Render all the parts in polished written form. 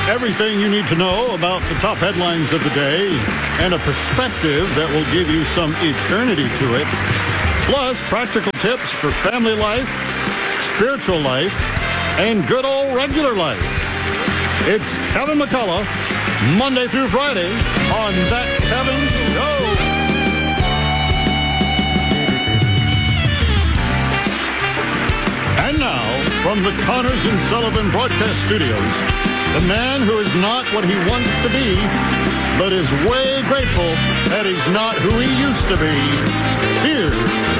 Everything you need to know about the top headlines of the day and a perspective that will give you some eternity to it. Plus, practical tips for family life, spiritual life, and good old regular life. It's Kevin McCullough, Monday through Friday on That Kevin Show. And now, from the Connors and Sullivan Broadcast Studios, the man who is not what he wants to be, but is way grateful that he's not who he used to be. Here's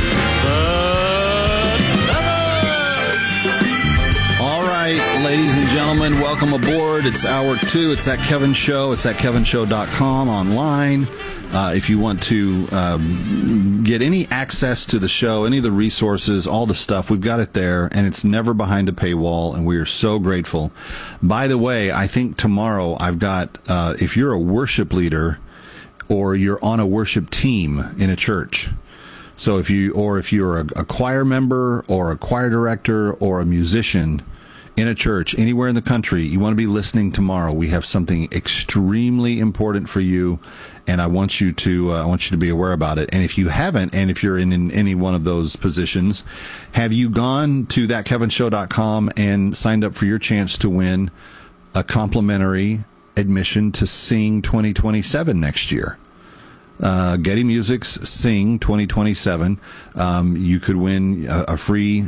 Kevin! All right, ladies and gentlemen, welcome aboard. It's hour 2. It's That Kevin Show. It's at kevinshow.com online. If you want to get any access to the show, any of the resources, all the stuff, we've got it there, and it's never behind a paywall, and we are so grateful. By the way, I think tomorrow I've got, if you're a worship leader or you're on a worship team in a church, so if you're a choir member or a choir director or a musician in a church anywhere in the country, you want to be listening tomorrow. We have something extremely important for you, and I want you to be aware about it. And if you haven't, and if you're in any one of those positions, have you gone to thatkevinshow.com and signed up for your chance to win a complimentary admission to Sing 2027 next year? Getty Music's Sing 2027. You could win a free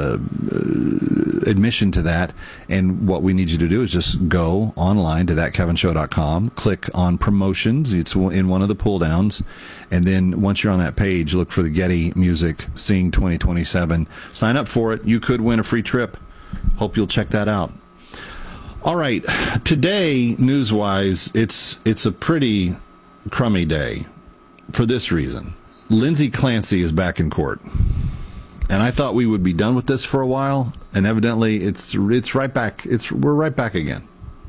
admission to that, and what we need you to do is just go online to thatkevinshow.com, click on promotions. It's in one of the pull downs, and then once you're on that page, look for the Getty Music Sing 2027. Sign up for it. You could win a free trip. Hope you'll check that out. All right, today, news-wise, it's a pretty crummy day for this reason. Lindsay Clancy is back in court, and I thought we would be done with this for a while, and evidently it's right back. We're right back again.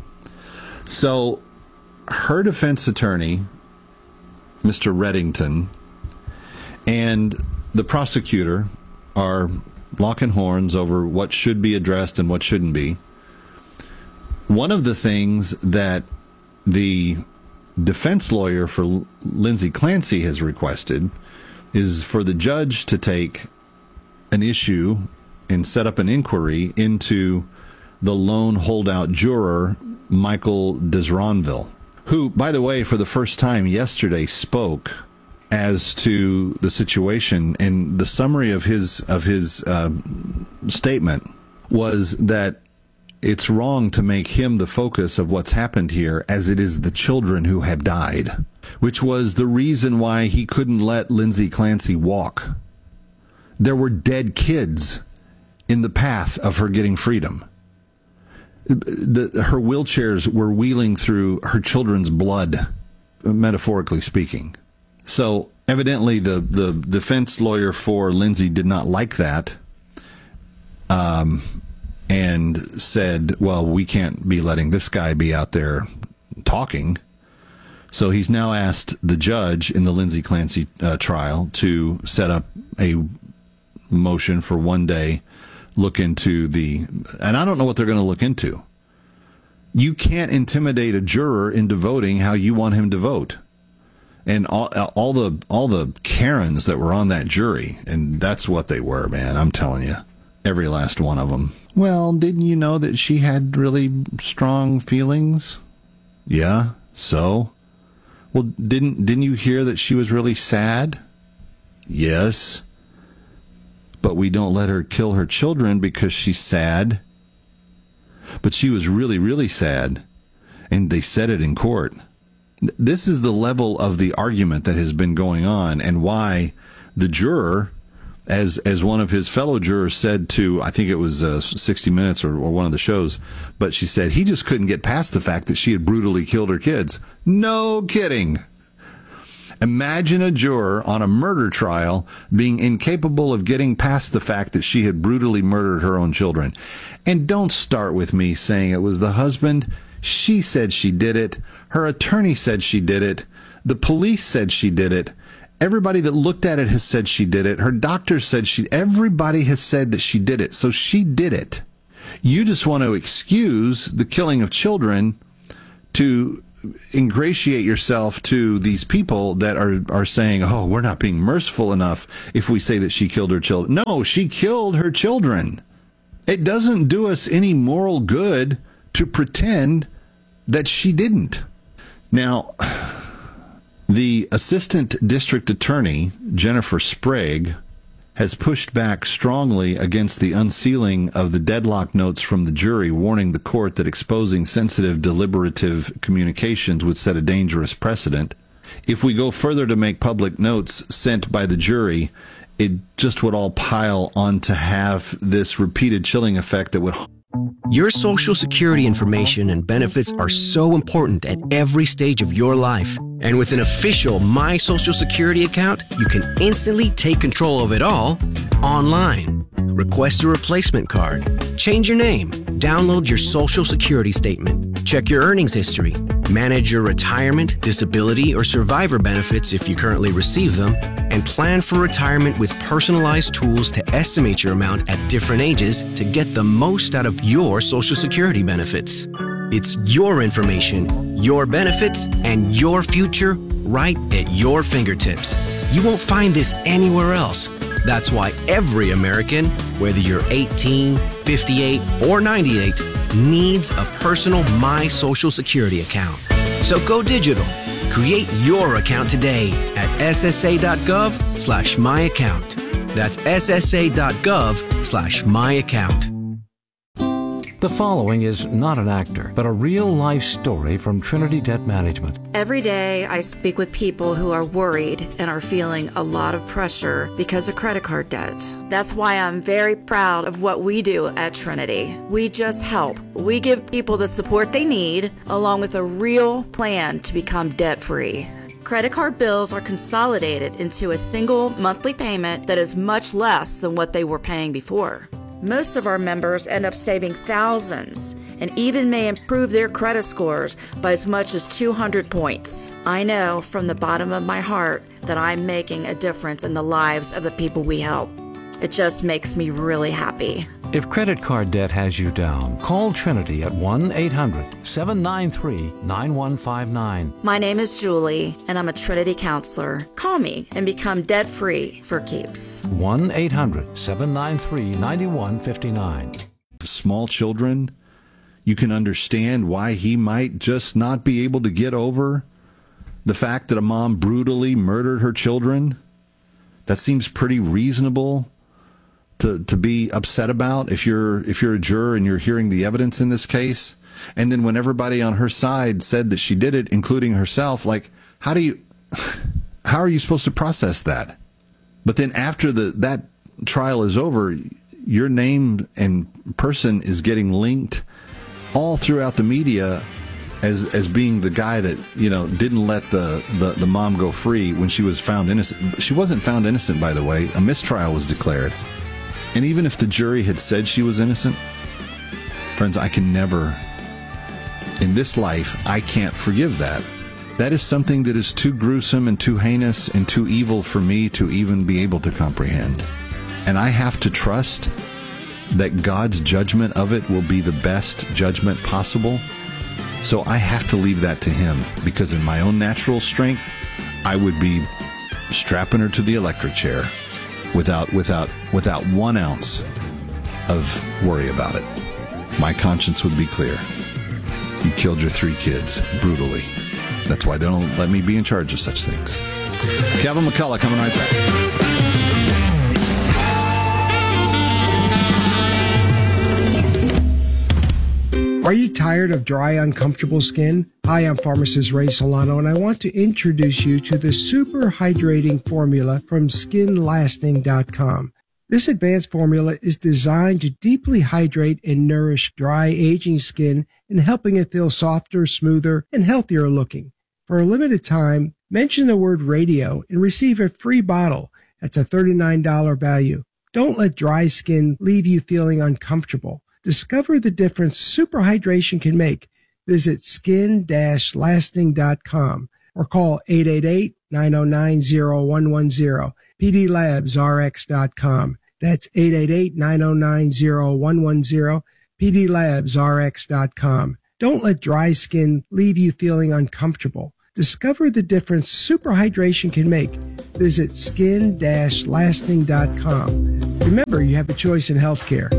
So her defense attorney, Mr. Reddington, and the prosecutor are locking horns over what should be addressed and what shouldn't be. One of the things that the defense lawyer for Lindsay Clancy has requested is for the judge to take an issue and set up an inquiry into the lone holdout juror, Michael Desronville, who, by the way, for the first time yesterday spoke as to the situation, and the summary of his statement was that it's wrong to make him the focus of what's happened here, as it is the children who have died, which was the reason why he couldn't let Lindsay Clancy walk. There were dead kids in the path of her getting freedom. Her wheelchairs were wheeling through her children's blood, metaphorically speaking. So evidently the defense lawyer for Lindsay did not like that. And said, well, we can't be letting this guy be out there talking. So he's now asked the judge in the Lindsay Clancy trial to set up a motion for one day, look into and I don't know what they're going to look into. You can't intimidate a juror into voting how you want him to vote. And all the Karens that were on that jury, and that's what they were, man, I'm telling you. Every last one of them. Well, didn't you know that she had really strong feelings? Yeah, so? Well, didn't you hear that she was really sad? Yes. But we don't let her kill her children because she's sad. But she was really, really sad. And they said it in court. This is the level of the argument that has been going on, and why the juror, as one of his fellow jurors said to, I think it was 60 Minutes or one of the shows, but she said he just couldn't get past the fact that she had brutally killed her kids. No kidding. Imagine a juror on a murder trial being incapable of getting past the fact that she had brutally murdered her own children. And don't start with me saying it was the husband. She said she did it. Her attorney said she did it. The police said she did it. Everybody that looked at it has said she did it. Her doctor said everybody has said that she did it. So she did it. You just want to excuse the killing of children to ingratiate yourself to these people that are saying, oh, we're not being merciful enough if we say that she killed her children. No, she killed her children. It doesn't do us any moral good to pretend that she didn't. Now, the assistant district attorney, Jennifer Sprague, has pushed back strongly against the unsealing of the deadlock notes from the jury, warning the court that exposing sensitive deliberative communications would set a dangerous precedent. If we go further to make public notes sent by the jury, it just would all pile on to have this repeated chilling effect that would... Your Social Security information and benefits are so important at every stage of your life. And with an official My Social Security account, you can instantly take control of it all online. Request a replacement card, change your name, download your Social Security statement, check your earnings history, manage your retirement, disability, or survivor benefits if you currently receive them, and plan for retirement with personalized tools to estimate your amount at different ages to get the most out of your Social Security benefits. It's your information, your benefits, and your future right at your fingertips. You won't find this anywhere else. That's why every American, whether you're 18, 58, or 98, needs a personal My Social Security account. So go digital. Create your account today at ssa.gov/myaccount. That's ssa.gov/myaccount. The following is not an actor, but a real-life story from Trinity Debt Management. Every day I speak with people who are worried and are feeling a lot of pressure because of credit card debt. That's why I'm very proud of what we do at Trinity. We just help. We give people the support they need, along with a real plan to become debt-free. Credit card bills are consolidated into a single monthly payment that is much less than what they were paying before. Most of our members end up saving thousands and even may improve their credit scores by as much as 200 points. I know from the bottom of my heart that I'm making a difference in the lives of the people we help. It just makes me really happy. If credit card debt has you down, call Trinity at 1-800-793-9159. My name is Julie, and I'm a Trinity counselor. Call me and become debt-free for keeps. 1-800-793-9159. Small children, you can understand why he might just not be able to get over the fact that a mom brutally murdered her children. That seems pretty reasonable to be upset about if you're a juror and you're hearing the evidence in this case. And then when everybody on her side said that she did it, including herself, like, how are you supposed to process that? But then after that trial is over, your name and person is getting linked all throughout the media as being the guy that, didn't let the mom go free when she was found innocent. She wasn't found innocent, by the way. A mistrial was declared. And even if the jury had said she was innocent, friends, I can never, in this life, I can't forgive that. That is something that is too gruesome and too heinous and too evil for me to even be able to comprehend. And I have to trust that God's judgment of it will be the best judgment possible. So I have to leave that to Him, because in my own natural strength, I would be strapping her to the electric chair without 1 ounce of worry about it. My conscience would be clear. You killed your 3 kids brutally. That's why they don't let me be in charge of such things. Kevin McCullough coming right back. Are you tired of dry, uncomfortable skin? Hi, I'm pharmacist Ray Solano, and I want to introduce you to the Super Hydrating Formula from SkinLasting.com. This advanced formula is designed to deeply hydrate and nourish dry, aging skin and helping it feel softer, smoother, and healthier looking. For a limited time, mention the word radio and receive a free bottle. That's a $39 value. Don't let dry skin leave you feeling uncomfortable. Discover the difference super hydration can make. Visit skin-lasting.com or call 888-909-0110, pdlabsrx.com. That's 888-909-0110, pdlabsrx.com. Don't let dry skin leave you feeling uncomfortable. Discover the difference superhydration can make. Visit skin-lasting.com. Remember, you have a choice in healthcare.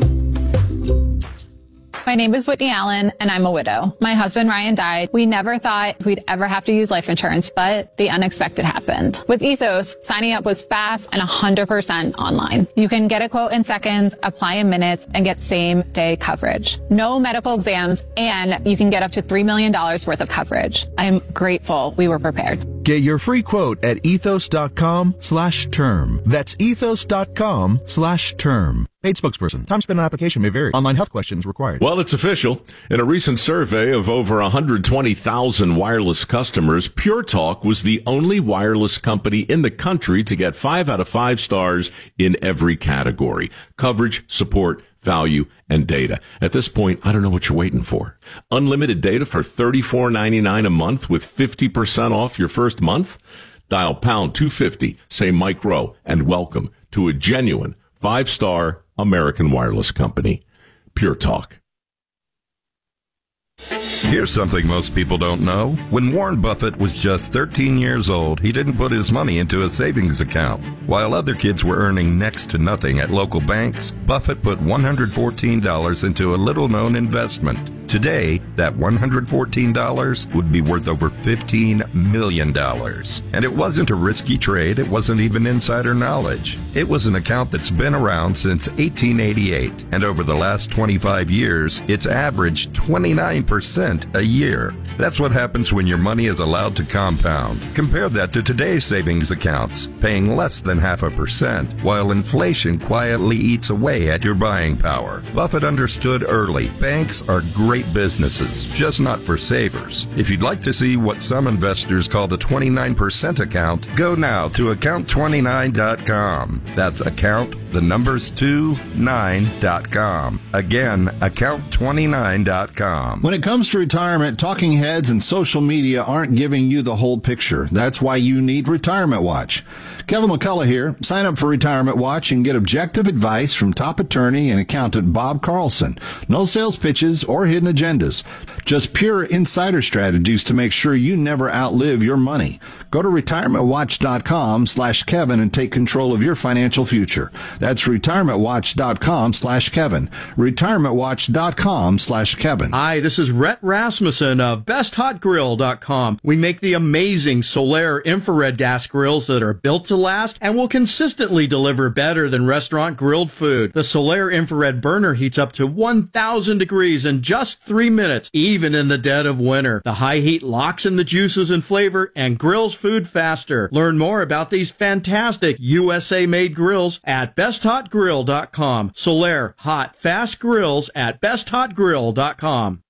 My name is Whitney Allen, and I'm a widow. My husband, Ryan, died. We never thought we'd ever have to use life insurance, but the unexpected happened. With Ethos, signing up was fast and 100% online. You can get a quote in seconds, apply in minutes, and get same-day coverage. No medical exams, and you can get up to $3 million worth of coverage. I'm grateful we were prepared. Get your free quote at ethos.com/term. That's ethos.com/term. Paid spokesperson. Time spent on application may vary. Online health questions required. Well, it's official. In a recent survey of over 120,000 wireless customers, Pure Talk was the only wireless company in the country to get 5 out of 5 stars in every category: coverage, support, value, and data. At this point, I don't know what you're waiting for. Unlimited data for $34.99 a month with 50% off your first month? Dial pound 250, say Mike Rowe, and welcome to a genuine 5-star American wireless company. Pure Talk. Here's something most people don't know. When Warren Buffett was just 13 years old, he didn't put his money into a savings account. While other kids were earning next to nothing at local banks, Buffett put $114 into a little-known investment. Today, that $114 would be worth over $15 million. And it wasn't a risky trade. It wasn't even insider knowledge. It was an account that's been around since 1888. And over the last 25 years, it's averaged 29% a year. That's what happens when your money is allowed to compound. Compare that to today's savings accounts, paying less than 0.5%, while inflation quietly eats away at your buying power. Buffett understood early. Banks are great businesses, just not for savers. If you'd like to see what some investors call the 29% account, go now to account29.com. That's account, the numbers 29.com. Again, account29.com. When it comes to retirement, talking heads and social media aren't giving you the whole picture. That's why you need Retirement Watch. Kevin McCullough here. Sign up for Retirement Watch and get objective advice from top attorney and accountant Bob Carlson. No sales pitches or hidden agendas. Just pure insider strategies to make sure you never outlive your money. Go to retirementwatch.com/Kevin and take control of your financial future. That's retirementwatch.com/Kevin. retirementwatch.com/Kevin. Hi, this is Rhett Rasmussen of BestHotGrill.com. We make the amazing Solaire infrared gas grills that are built to last and will consistently deliver better than restaurant grilled food. The Solaire infrared burner heats up to 1,000 degrees in just 3 minutes, even in the dead of winter. The high heat locks in the juices and flavor and grills food faster. Learn more about these fantastic USA-made grills at BestHotGrill.com. Solaire hot, fast grills at BestHotGrill.com.